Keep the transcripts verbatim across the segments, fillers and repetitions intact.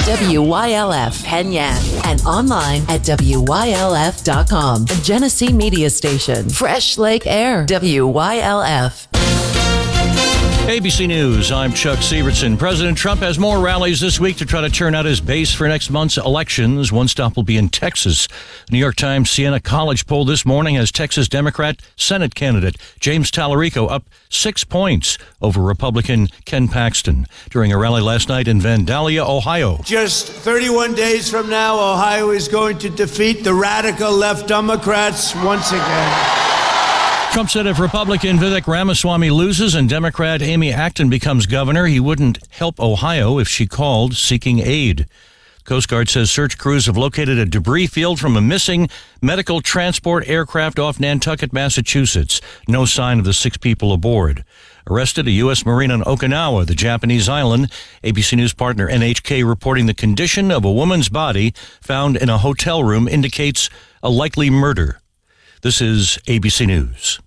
W Y L F Penyan, and online at W Y L F dot com. A Genesee Media Station. Fresh Lake Air. W Y L F. A B C News, I'm Chuck Sievertson. President Trump has more rallies this week to try to turn out his base for next month's elections. One stop will be in Texas. New York Times Siena College poll this morning has Texas Democrat Senate candidate James Tallarico up six points over Republican Ken Paxton during a rally last night in Vandalia, Ohio. Just thirty-one days from now, Ohio is going to defeat the radical left Democrats once again. Trump said if Republican Vivek Ramaswamy loses and Democrat Amy Acton becomes governor, he wouldn't help Ohio if she called seeking aid. Coast Guard says search crews have located a debris field from a missing medical transport aircraft off Nantucket, Massachusetts. No sign of the six people aboard. Arrested a U S Marine on Okinawa, the Japanese island. A B C News partner N H K reporting the condition of a woman's body found in a hotel room indicates a likely murder. This is A B C News.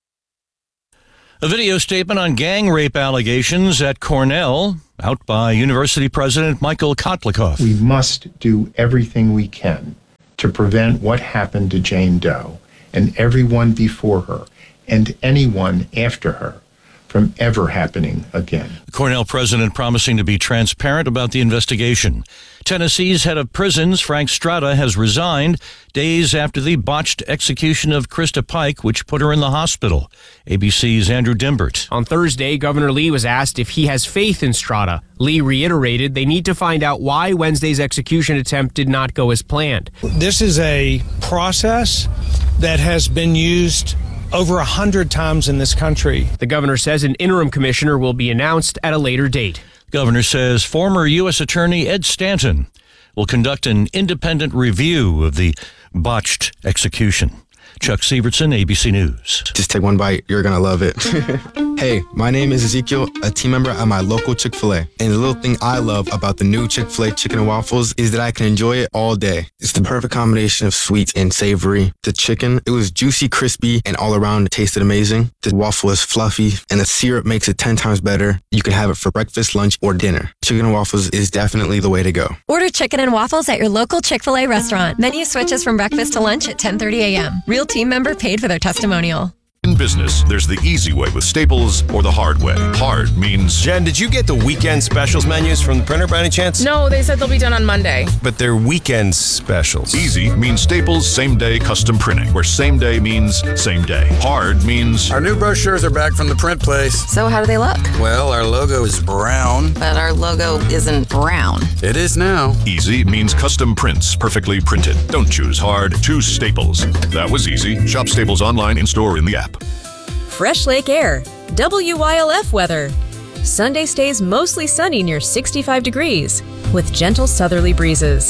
A video statement on gang rape allegations at Cornell, out by University President Michael Kotlikoff. We must do everything we can to prevent what happened to Jane Doe and everyone before her and anyone after her from ever happening again. The Cornell president promising to be transparent about the investigation. Tennessee's head of prisons, Frank Strada, has resigned days after the botched execution of Krista Pike, which put her in the hospital. A B C's Andrew Dimbert. On Thursday, Governor Lee was asked if he has faith in Strada. Lee reiterated they need to find out why Wednesday's execution attempt did not go as planned. This is a process that has been used over a hundred times in this country. The governor says an interim commissioner will be announced at a later date. Governor says former U S Attorney Ed Stanton will conduct an independent review of the botched execution. Chuck Sievertson, A B C News. Just take one bite. You're going to love it. Hey, my name is Ezekiel, a team member at my local Chick-fil-A. And the little thing I love about the new Chick-fil-A chicken and waffles is that I can enjoy it all day. It's the perfect combination of sweet and savory. The chicken, it was juicy, crispy, and all around it tasted amazing. The waffle is fluffy, and the syrup makes it ten times better. You can have it for breakfast, lunch, or dinner. Chicken and waffles is definitely the way to go. Order chicken and waffles at your local Chick-fil-A restaurant. Menu switches from breakfast to lunch at ten thirty a.m. Real team member paid for their testimonial. In business, there's the easy way with Staples or the hard way. Hard means... Jen, did you get the weekend specials menus from the printer by any chance? No, they said they'll be done on Monday. But they're weekend specials. Easy means Staples same-day custom printing, where same day means same day. Hard means... Our new brochures are back from the print place. So how do they look? Well, our logo is brown. But our logo isn't brown. It is now. Easy means custom prints, perfectly printed. Don't choose hard, choose Staples. That was easy. Shop Staples online, in-store, in the app. Fresh Lake Air, W Y L F weather. Sunday stays mostly sunny near sixty-five degrees with gentle southerly breezes.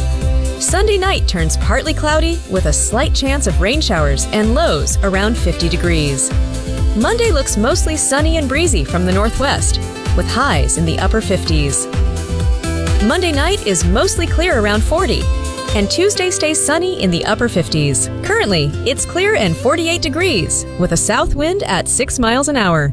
Sunday night turns partly cloudy with a slight chance of rain showers and lows around fifty degrees. Monday looks mostly sunny and breezy from the northwest with highs in the upper fifties. Monday night is mostly clear around forty. And Tuesday stays sunny in the upper fifties. Currently, it's clear and forty-eight degrees with a south wind at six miles an hour.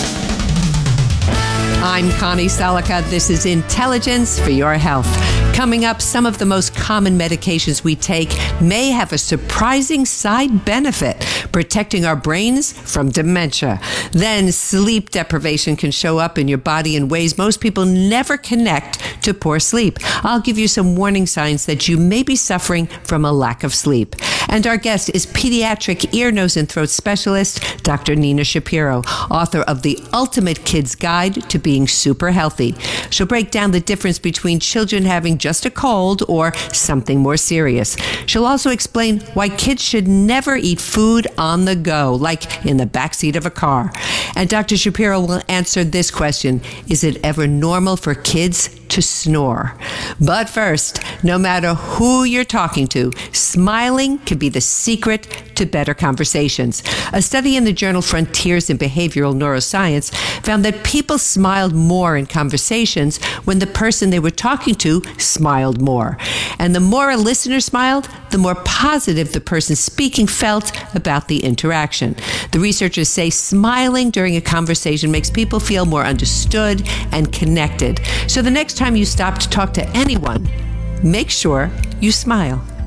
I'm Connie Selica. This is Intelligence for Your Health. Coming up, some of the most common medications we take may have a surprising side benefit, protecting our brains from dementia. Then sleep deprivation can show up in your body in ways most people never connect to poor sleep. I'll give you some warning signs that you may be suffering from a lack of sleep. And our guest is pediatric ear, nose, and throat specialist, Doctor Nina Shapiro, author of The Ultimate Kid's Guide to Being Super Healthy. She'll break down the difference between children having just a cold or something more serious. She'll also explain why kids should never eat food on the go, like in the backseat of a car. And Doctor Shapiro will answer this question: is it ever normal for kids to snore? But first, no matter who you're talking to, smiling can be the secret to better conversations. A study in the journal Frontiers in Behavioral Neuroscience found that people smiled more in conversations when the person they were talking to smiled more. And the more a listener smiled, the more positive the person speaking felt about the interaction. The researchers say smiling during a conversation makes people feel more understood and connected. So the next time you stop to talk to anyone, make sure you smile.